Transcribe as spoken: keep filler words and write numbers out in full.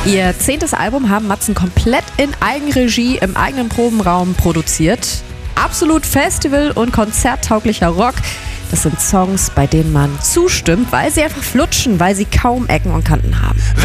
Ihr zehntes Album haben Matzen komplett in Eigenregie im eigenen Probenraum produziert. Absolut Festival- und konzerttauglicher Rock. Das sind Songs, bei denen man zustimmt, weil sie einfach flutschen, weil sie kaum Ecken und Kanten haben.